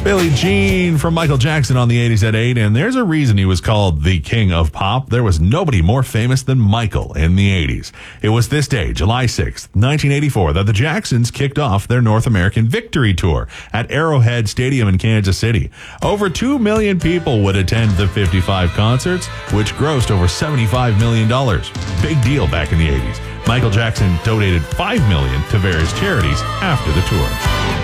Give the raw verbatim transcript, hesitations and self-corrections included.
Billie Jean from Michael Jackson on the eighties at eight, and there's a reason he was called the King of Pop. There was nobody more famous than Michael in the eighties. It was this day, July sixth, nineteen eighty-four, that the Jacksons kicked off their North American Victory Tour at Arrowhead Stadium in Kansas City. Over two million people would attend the fifty-five concerts, which grossed over seventy-five million dollars. Big deal back in the eighties. Michael Jackson donated five million dollars to various charities after the tour.